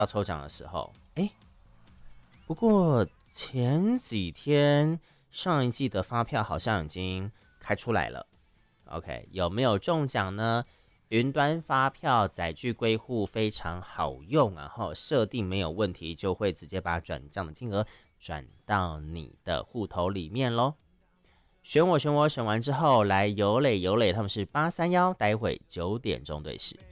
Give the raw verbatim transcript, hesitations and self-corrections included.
要抽奖的时候，哎，不过前几天上一季的发票好像已经开出来了。OK， 有没有中奖呢？云端发票载具归户非常好用，然后设定没有问题，就会直接把转账的金额转到你的户头里面咯。选我选我选完之后，来有磊有磊他们是八三一，待会九点钟对视。